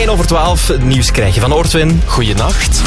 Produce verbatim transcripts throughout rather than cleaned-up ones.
één over twaalf, het nieuws krijg je van Ortwin. Goeienacht.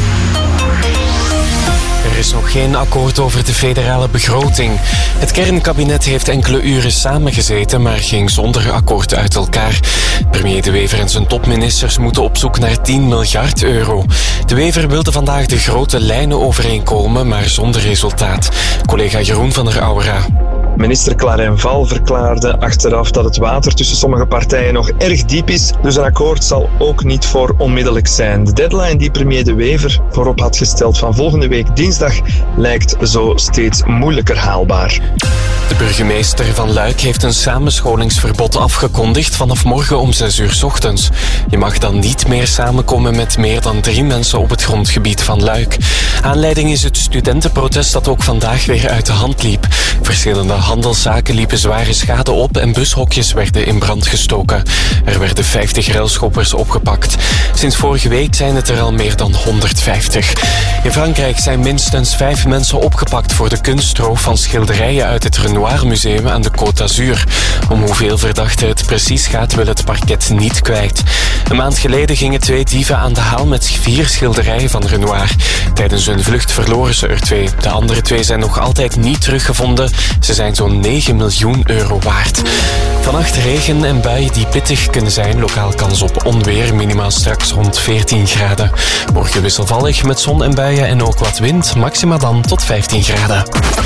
Er is nog geen akkoord over de federale begroting. Het kernkabinet heeft enkele uren samengezeten, maar ging zonder akkoord uit elkaar. Premier De Wever en zijn topministers moeten op zoek naar tien miljard euro. De Wever wilde vandaag de grote lijnen overeenkomen, maar zonder resultaat. Collega Jeroen van der Aura. Minister Clarenval verklaarde achteraf dat het water tussen sommige partijen nog erg diep is, dus een akkoord zal ook niet voor onmiddellijk zijn. De deadline die premier De Wever voorop had gesteld van volgende week dinsdag lijkt zo steeds moeilijker haalbaar. De burgemeester van Luik heeft een samenscholingsverbod afgekondigd vanaf morgen om zes uur 's ochtends. Je mag dan niet meer samenkomen met meer dan drie mensen op het grondgebied van Luik. Aanleiding is het studentenprotest dat ook vandaag weer uit de hand liep. Verschillende handelszaken liepen zware schade op en bushokjes werden in brand gestoken. Er werden vijftig railschoppers opgepakt. Sinds vorige week zijn het er al meer dan honderdvijftig. In Frankrijk zijn minstens vijf mensen opgepakt voor de kunstroof van schilderijen uit het Renoir Museum aan de Côte d'Azur. Om hoeveel verdachten het precies gaat, wil het parket niet kwijt. Een maand geleden gingen twee dieven aan de haal met vier schilderijen van Renoir. Tijdens hun vlucht verloren ze er twee. De andere twee zijn nog altijd niet teruggevonden. Ze zijn zo'n negen miljoen euro waard. Vannacht regen en buien die pittig kunnen zijn. Lokaal kans op onweer, minimaal straks rond veertien graden. Morgen wisselvallig met zon en buien en ook wat wind. Maxima dan tot vijftien graden.